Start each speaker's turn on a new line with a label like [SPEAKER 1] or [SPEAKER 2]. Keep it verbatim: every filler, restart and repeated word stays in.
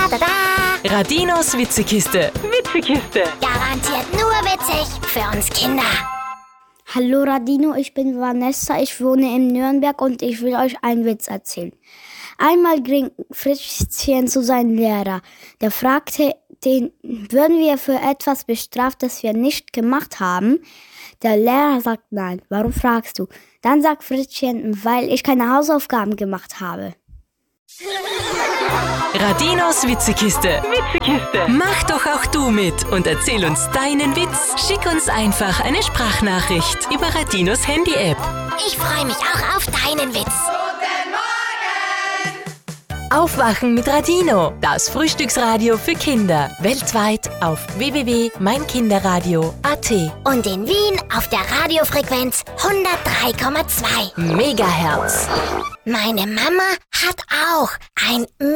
[SPEAKER 1] Da, da, da.
[SPEAKER 2] Radinos Witzekiste. Witzekiste.
[SPEAKER 1] Garantiert nur witzig für uns Kinder.
[SPEAKER 3] Hallo Radino, ich bin Vanessa, ich wohne in Nürnberg und ich will euch einen Witz erzählen. Einmal ging Fritzchen zu seinem Lehrer. Der fragte den, würden wir für etwas bestraft, das wir nicht gemacht haben? Der Lehrer sagt nein. Warum fragst du? Dann sagt Fritzchen, weil ich keine Hausaufgaben gemacht habe.
[SPEAKER 2] Radinos Witzekiste. Witzekiste. Mach doch auch du mit und erzähl uns deinen Witz. Schick uns einfach eine Sprachnachricht über Radinos Handy-App.
[SPEAKER 1] Ich freue mich auch auf deinen Witz.
[SPEAKER 2] Aufwachen mit Radino. Das Frühstücksradio für Kinder. Weltweit auf w w w punkt mein kinderradio punkt a t.
[SPEAKER 1] Und in Wien auf der Radiofrequenz hundertdrei Komma zwei
[SPEAKER 2] Megahertz.
[SPEAKER 1] Meine Mama hat auch ein